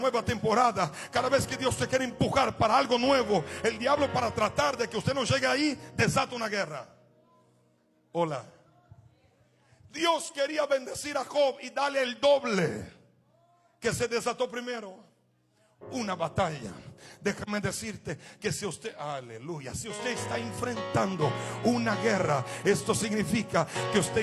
nueva temporada, cada vez que Dios te quiere empujar para algo nuevo, el diablo, para tratar de que usted no llegue ahí, desata una guerra. Hola. Dios quería bendecir a Job y darle el doble. Que se desató primero una batalla. Déjame decirte que si usted, aleluya, si usted está enfrentando una guerra, esto significa que usted